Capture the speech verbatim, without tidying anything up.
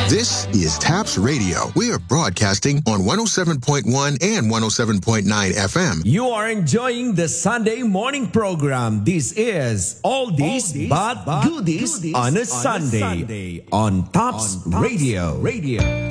This is TAPS Radio. We are broadcasting on one oh seven point one and one oh seven point nine F M. You are enjoying the Sunday morning program. This is Oldies, Oldies but, but Goodies, goodies on a Sunday, on, Sunday, on TAPS Radio. Radio.